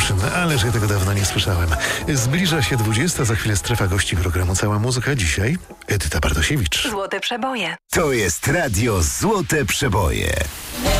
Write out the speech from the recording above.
Ocean, ależ ja tego dawno nie słyszałem. Zbliża się 20, za chwilę strefa gości programu Cała Muzyka. Dzisiaj Edyta Bartosiewicz. Złote przeboje. To jest radio Złote Przeboje.